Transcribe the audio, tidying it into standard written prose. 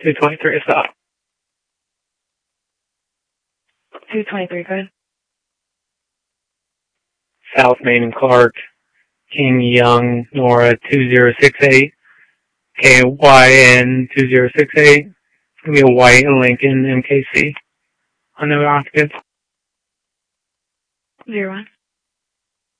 223 is up. 223, go ahead. South Main and Clark, King Young, Nora 2068, KYN 2068. It's going to be a white Lincoln MKC. Unknown occupants. 01.